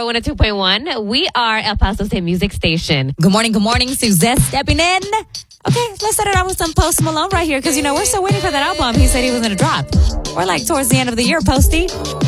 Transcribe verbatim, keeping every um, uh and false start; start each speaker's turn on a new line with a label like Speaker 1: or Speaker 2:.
Speaker 1: Power one oh two point one. We are El Paso's hit music station.
Speaker 2: Good morning, good morning. Suzette stepping in. Okay, let's set it out with some Post Malone right here because, you know, we're still waiting for that album he said he was going to drop. We're like towards the end of the year, Posty.